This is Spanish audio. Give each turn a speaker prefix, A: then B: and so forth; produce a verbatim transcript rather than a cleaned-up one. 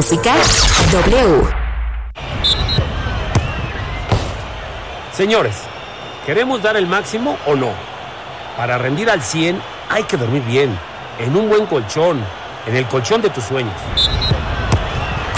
A: Música W.
B: Señores, ¿queremos dar el máximo o no? Para rendir al cien hay que dormir bien, en un buen colchón, en el colchón de tus sueños.